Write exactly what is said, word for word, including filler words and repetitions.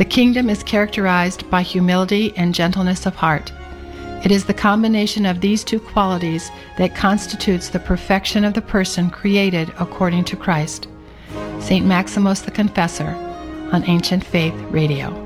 The kingdom is characterized by humility and gentleness of heart. It is the combination of these two qualities that constitutes the perfection of the person created according to Christ. Saint Maximus the Confessor on Ancient Faith Radio.